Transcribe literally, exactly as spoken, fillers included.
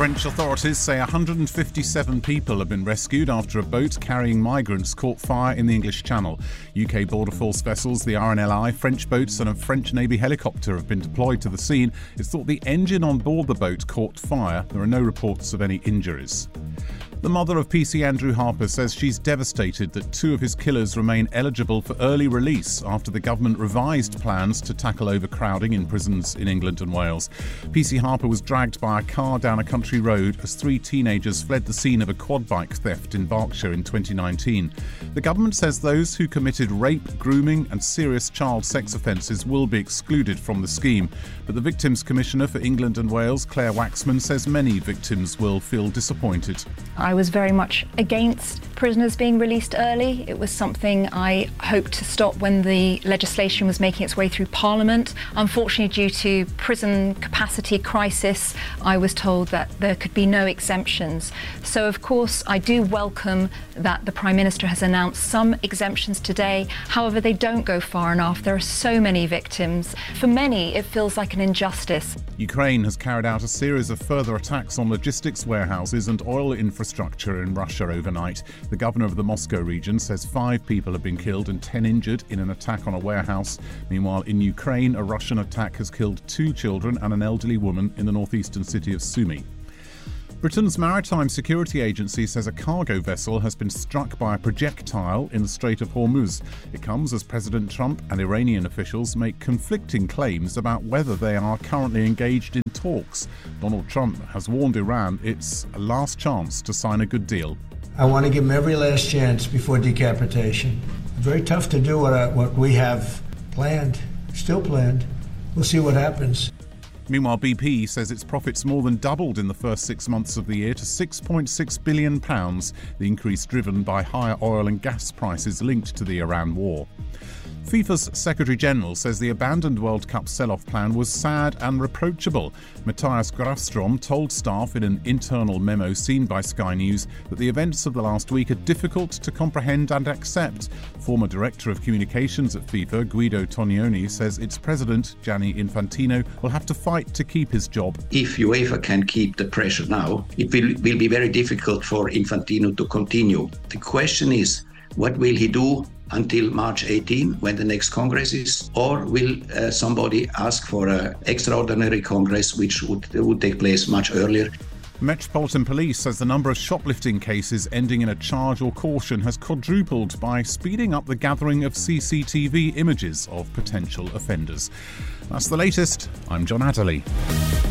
French authorities say one hundred fifty-seven people have been rescued after a boat carrying migrants caught fire in the English Channel. U K Border Force vessels, the R N L I, French boats and a French Navy helicopter have been deployed to the scene. It's thought the engine on board the boat caught fire. There are no reports of any injuries. The mother of P C Andrew Harper says she's devastated that two of his killers remain eligible for early release after the government revised plans to tackle overcrowding in prisons in England and Wales. P C Harper was dragged by a car down a country road as three teenagers fled the scene of a quad bike theft in Berkshire in twenty nineteen. The government says those who committed rape, grooming and serious child sex offences will be excluded from the scheme. But the Victims Commissioner for England and Wales, Claire Waxman, says many victims will feel disappointed. I was very much against prisoners being released early. It was something I hoped to stop when the legislation was making its way through Parliament. Unfortunately, due to prison capacity crisis, I was told that there could be no exemptions. So, of course, I do welcome that the Prime Minister has announced some exemptions today. However, they don't go far enough. There are so many victims. For many, it feels like an injustice. Ukraine has carried out a series of further attacks on logistics warehouses and oil infrastructure in Russia overnight. The governor of the Moscow region says five people have been killed and ten injured in an attack on a warehouse. Meanwhile, in Ukraine, a Russian attack has killed two children and an elderly woman in the northeastern city of Sumy. Britain's Maritime Security Agency says a cargo vessel has been struck by a projectile in the Strait of Hormuz. It comes as President Trump and Iranian officials make conflicting claims about whether they are currently engaged in talks. Donald Trump has warned Iran it's a last chance to sign a good deal. I want to give them every last chance before decapitation. Very tough to do what, I, what we have planned, still planned. We'll see what happens. Meanwhile, B P says its profits more than doubled in the first six months of the year to six point six billion pounds, the increase driven by higher oil and gas prices linked to the Iran war. FIFA's Secretary-General says the abandoned World Cup sell-off plan was sad and reproachable. Matthias Grafstrom told staff in an internal memo seen by Sky News that the events of the last week are difficult to comprehend and accept. Former Director of Communications at FIFA, Guido Tonioni, says its president, Gianni Infantino, will have to fight to keep his job. If UEFA can keep the pressure now, it will, will be very difficult for Infantino to continue. The question is, what will he do until March eighteenth, when the next Congress is? Or will uh, somebody ask for an extraordinary Congress, which would, would take place much earlier? Metropolitan Police says the number of shoplifting cases ending in a charge or caution has quadrupled by speeding up the gathering of C C T V images of potential offenders. That's the latest. I'm John Adderley.